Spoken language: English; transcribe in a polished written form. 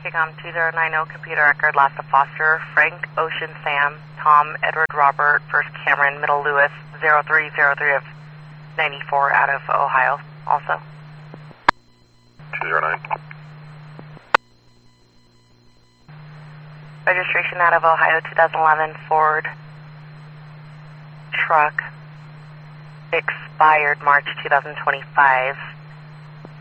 TACOM 2090, computer record, Lassa Foster, Frank, Ocean, Sam, Tom, Edward, Robert, First Cameron, Middle Lewis, 0303 of 94 out of Ohio, also. 209. Registration out of Ohio, 2011 Ford truck, expired March 2025.